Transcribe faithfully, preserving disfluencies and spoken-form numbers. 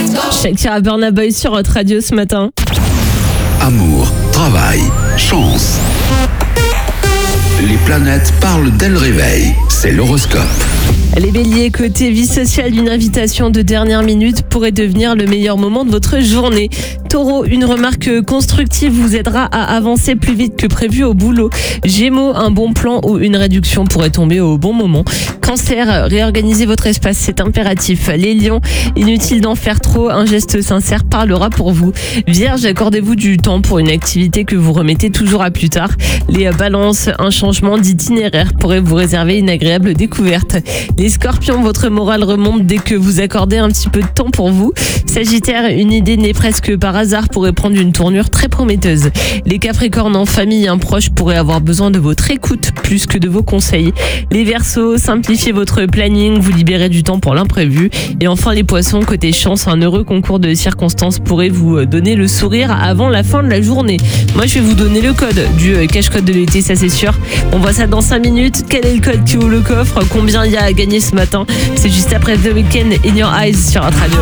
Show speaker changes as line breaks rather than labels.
Shakira, Burna Boy sur votre radio ce matin.
Amour, travail, chance. Les planètes parlent dès le réveil. C'est l'horoscope.
Les béliers, côté vie sociale, une invitation de dernière minute pourrait devenir le meilleur moment de votre journée. Taureau, une remarque constructive vous aidera à avancer plus vite que prévu au boulot. Gémeaux, un bon plan ou une réduction pourrait tomber au bon moment. Cancer, réorganisez votre espace, c'est impératif. Les lions, inutile d'en faire trop, un geste sincère parlera pour vous. Vierge, accordez-vous du temps pour une activité que vous remettez toujours à plus tard. Les balances, un changement d'itinéraire pourrait vous réserver une agréable découverte. Les scorpions, votre morale remonte dès que vous accordez un petit peu de temps pour vous. Sagittaire, une idée née presque par hasard pourrait prendre une tournure très prometteuse. Les capricornes, en famille, un proche pourrait avoir besoin de votre écoute plus que de vos conseils. Les verseaux, simplifiez votre planning, vous libérez du temps pour l'imprévu. Et enfin les poissons, côté chance, un heureux concours de circonstances pourrait vous donner le sourire avant la fin de la journée. Moi je vais vous donner le code du cache-code de l'été, ça c'est sûr. On voit ça dans cinq minutes. Quel est le code qui ouvre le coffre? Combien il y a à gagner ce matin? C'est juste après The Weeknd, In Your Eyes sur notre radio.